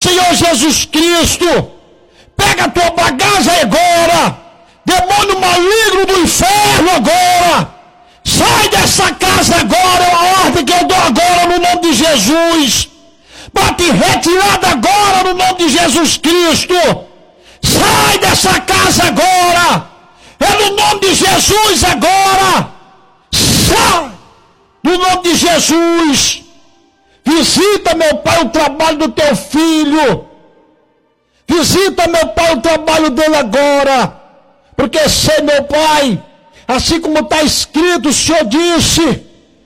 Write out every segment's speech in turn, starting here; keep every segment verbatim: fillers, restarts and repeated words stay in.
Senhor Jesus Cristo. Pega a tua bagagem agora. Demônio maligno do inferno agora. Sai dessa casa agora. É uma ordem que eu dou agora no nome de Jesus. Bate em retirada agora no nome de Jesus Cristo. Sai dessa casa agora. É no nome de Jesus agora. Sai. No nome de Jesus. Visita, meu Pai, o trabalho do teu filho. Visita, meu Pai, o trabalho dele agora. Porque sei, meu Pai, assim como está escrito, o Senhor disse,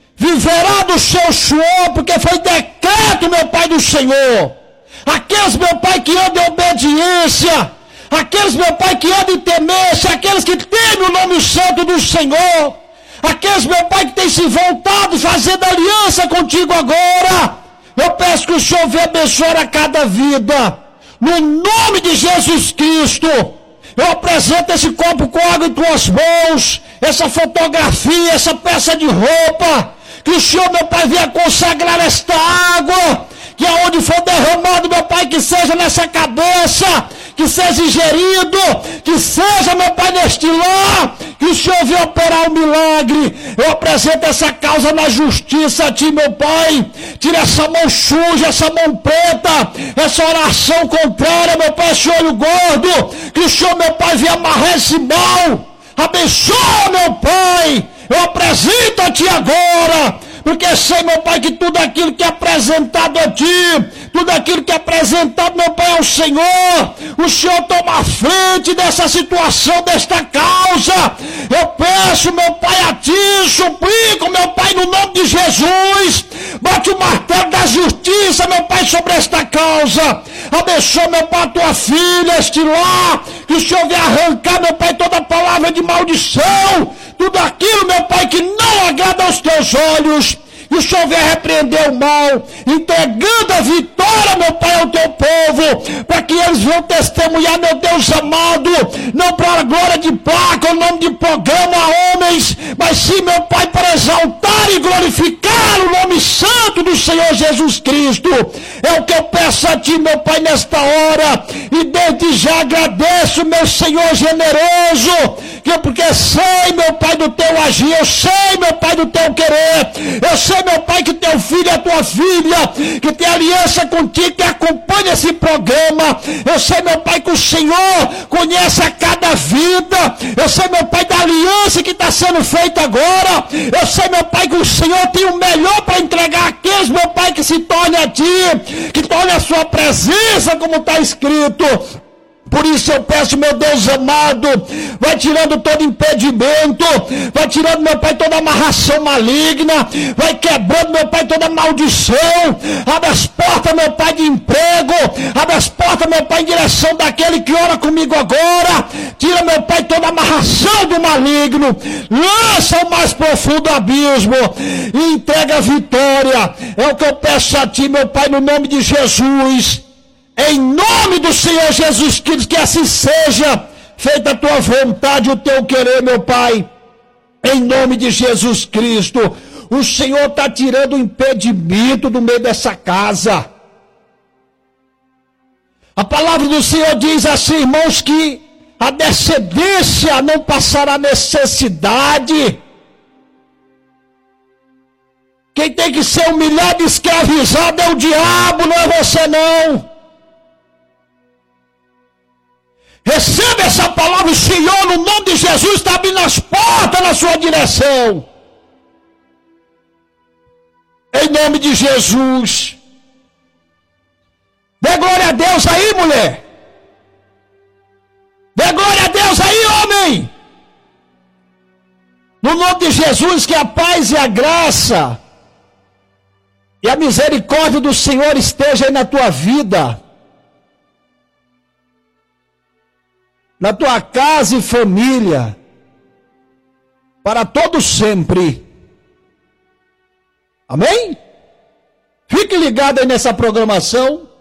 viverá do seu suor, porque foi decreto, meu Pai, do Senhor. Aqueles, meu Pai, que andam em obediência, aqueles, meu Pai, que andam em temência, aqueles que temem o nome santo do Senhor, aqueles, meu Pai, que têm se voltado, fazendo aliança contigo agora, eu peço que o Senhor venha abençoar a cada vida, no nome de Jesus Cristo. Eu apresento esse copo com água em tuas mãos, essa fotografia, essa peça de roupa, que o Senhor, meu Pai, venha consagrar esta água, que aonde for derramado, meu Pai, que seja nessa cabeça, que seja ingerido, que seja, meu Pai, neste lar, que o Senhor venha operar um milagre. Eu apresento essa causa na justiça a Ti, meu Pai. Tira essa mão suja, essa mão preta, essa oração contrária, meu Pai, esse olho gordo, que o Senhor, meu Pai, venha amarrar esse mal. Abençoa, meu Pai. Eu apresento a Ti agora, porque sei, meu Pai, que tudo aquilo que é apresentado a Ti, tudo aquilo que é apresentado, meu Pai, ao Senhor, o Senhor toma a frente dessa situação, desta causa. Eu peço, meu Pai, a Ti, suplico, meu Pai, no nome de Jesus, bate o martelo da justiça, meu Pai, sobre esta causa. Abençoa, meu Pai, a Tua filha, este lar, que o Senhor venha arrancar, meu Pai, toda palavra de maldição, tudo aquilo, meu Pai, que não agrada aos Teus olhos. E o Senhor venha repreender o mal, entregando a vitória, meu Pai, ao Teu povo, para que eles venham testemunhar, meu Deus amado, não para a glória de placa, o nome de programa a homens, mas sim, meu Pai, para exaltar e glorificar o nome santo do Senhor Jesus Cristo. É o que eu peço a Ti, meu Pai, nesta hora, e desde já agradeço, meu Senhor generoso, que porque sei, meu Pai, do Teu agir, eu sei, meu Pai, do Teu querer, eu sei, meu Pai, que Teu filho é Tua filha, que tem aliança contigo, que acompanha esse programa. Eu sei, meu Pai, que o Senhor conhece a cada vida. Eu sei, meu Pai, da aliança que está sendo feita agora. Eu sei, meu Pai, que o Senhor tem o melhor para entregar àqueles, meu Pai, que se torne a Ti, que torne a Sua presença, como está escrito. Por isso eu peço, meu Deus amado, vai tirando todo impedimento, vai tirando, meu Pai, toda amarração maligna, vai quebrando, meu Pai, toda maldição. Abre as portas, meu Pai, de emprego, abre as portas, meu Pai, em direção daquele que ora comigo agora. Tira, meu Pai, toda amarração do maligno, lança o mais profundo abismo e entrega a vitória. É o que eu peço a Ti, meu Pai, no nome de Jesus. Em nome do Senhor Jesus Cristo, que assim seja feita a Tua vontade, o Teu querer, meu Pai. Em nome de Jesus Cristo, o Senhor está tirando o impedimento do meio dessa casa. A palavra do Senhor diz assim, irmãos, que a descendência não passará necessidade. Quem tem que ser humilhado e escravizado é o diabo, não é você não. Receba essa palavra, o Senhor, no nome de Jesus, está abrindo as portas na sua direção. Em nome de Jesus. Dê glória a Deus aí, mulher. Dê glória a Deus aí, homem. No nome de Jesus, que a paz e a graça e a misericórdia do Senhor esteja aí na tua vida, na tua casa e família, para todo sempre. Amém? Fique ligado aí nessa programação.